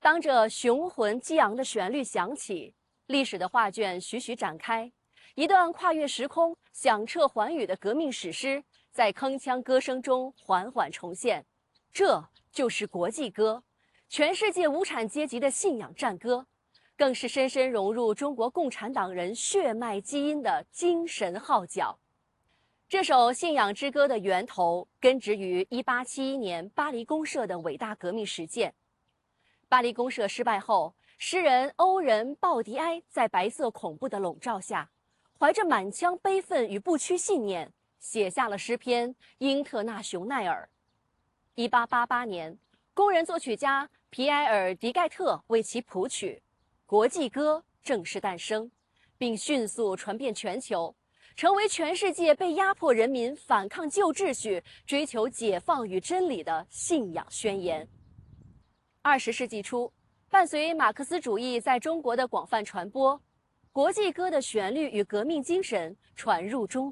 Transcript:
当这雄浑激昂的旋律响起，历史的画卷徐徐展开，一段跨越时空、响彻寰宇的革命史诗，在铿锵歌声中缓缓重现。这就是国际歌，全世界无产阶级的信仰战歌，更是深深融入中国共产党人血脉基因的精神号角。这首信仰之歌的源头根植于1871年巴黎公社的伟大革命实践。巴黎公社失败后，诗人欧仁·鲍迪埃在白色恐怖的笼罩下，怀着满腔悲愤与不屈信念，写下了诗篇《英特纳雄奈尔》。1888年，工人作曲家皮埃尔·迪盖特为其谱曲，国际歌正式诞生，并迅速传遍全球，成为全世界被压迫人民反抗旧秩序、追求解放与真理的信仰宣言。20世纪初，伴随马克思主义在中国的广泛传播，国际歌的旋律与革命精神传入中国。